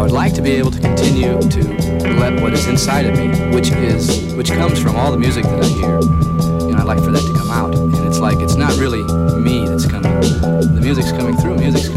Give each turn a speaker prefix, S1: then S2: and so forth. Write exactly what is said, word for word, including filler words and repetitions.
S1: I would like to be able to continue to let what is inside of me, which is which comes from all the music that I hear, you know, I'd like for that to come out. And it's like it's not really me that's coming. The music's coming through. Music's